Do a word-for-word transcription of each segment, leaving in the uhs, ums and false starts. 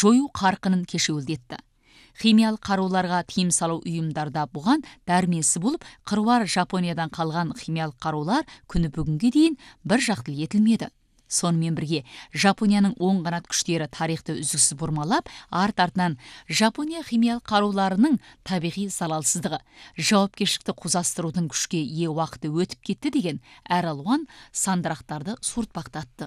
жою қарқынын кешеуілдетті. Химиялық қаруларға тыйым салу ұйымдарда бұған дәрмесі болып, қыруар Жапониядан қалған химиялық қарулар күні бүгінге дейін бір жақтылы етілмеді. Сонымен бірге, Жапонияның оң қанат күштері тарихты үзгісіз бұрмалап, арт-артынан Жапония химиялық қаруларының табиғи залалсыздығы, жауапкершілікті қозастырудың күшке ие уақыты өтіп кетті деген әралуан сандырақтарды суыртпақтатты.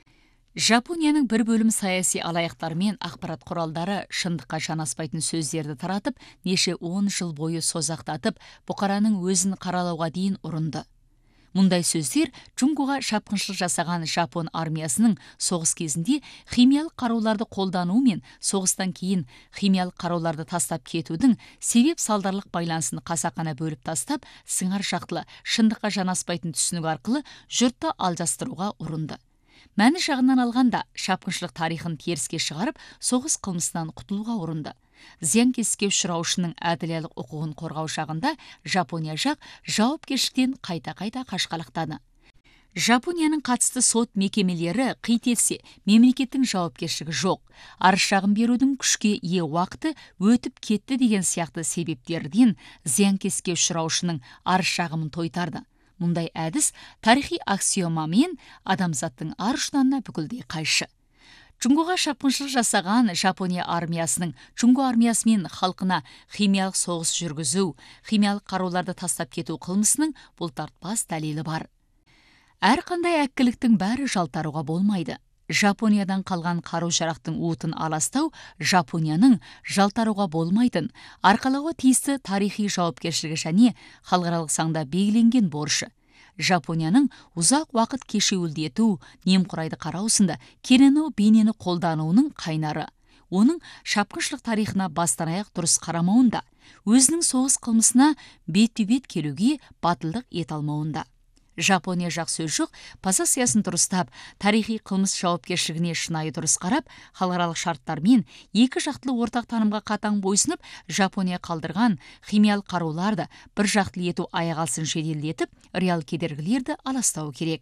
Жапонияның бір бөлім саяси алаяқтар мен ақпарат құралдары шындыққа жанаспайтын сөздерді таратып, неше он жыл бойы созақтатып, бұқараның өзін қаралауға дейін ұрынды. Мұндай сөздер Джунгоға шапқыншылық жасаған Жапон армиясының соғыс кезінде химиялық қаруларды қолдану мен соғыстан кейін химиялық қаруларды тастап кетудің себеп салдарлық байланысын қасақана бөліп тастап, сыңар жақтылы шындыққа жанаспайтын түсінік арқылы жұртты алжастыруға ұрынды. Мәні жағынан алғанда, шапқыншылық тарихын теріске шығарып, соғыс қылмысынан құтылуға ұрынды. Зиянкеске ұшыраушының әділеттік құқығын қорғау жағында Жапония жақ жауапкершіліктен қайта-қайта қашқалақтады. Жапонияның қатысты сот мекемелері қит етсе, мемлекеттің жауапкершілігі жоқ. Арыз-шағым берудің күшке ие уақыты өтіп кетті деген сияқты себептерден зиянкеске ұшыраушының арыз-шағымын тойтарды. Мұндай әдіс тарихи аксиома мен адамзаттың ар-ұшынан бүкілдей қайшы. Джунгоға шапқыншылық жасаған Жапония армиясының Джунго армиясы мен халқына химиялық соғыс жүргізу, химиялық қаруларды тастап кету қылмысының бұлтартпас дәлелі бар. Әрқандай әккіліктің бәрі жалтаруға болмайды. Жапониядан қалған қару-жарақтың уытын аластау Жапонияның жалтаруға болмайтын, арқалауға тиісті тарихи жауапкершілігі және халықаралық заңда белгіленген борышы. Жапонияның ұзақ уақыт кешеуілдету, немқұрайды қараусында керену бейнені қолдануының қайнары. Оның шапқыншылық тарихына бастан аяқ дұрыс қарамауында, өзінің соғыс қылмысына бет-бет келуге батылдық ете алмауында. Жапония жақ сөз жоқ, позициясын дұрыстап, тарихи қылмыс жауапкершілігіне шынайы дұрыс қарап, халықаралық шарттармен екі жақтылы ортақ танымға қатаң бойсынып, Жапония қалдырған химиялық қаруларды бір жақтылы ету аяқ алсын жеделдетіп, реал кедергілерді аластау керек.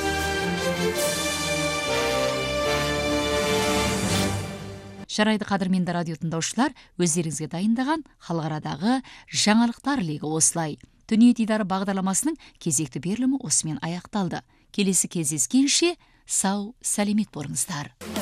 Жарайды, қадірменді радио тыңдаушылар, өздеріңізге дайындаған халықарадағы жаңалықтар легі осылай. Дүние дидары бағдарламасының кезекті берілімі осымен аяқталды. Келесі кездескенше сау, сәлемет болыңыздар.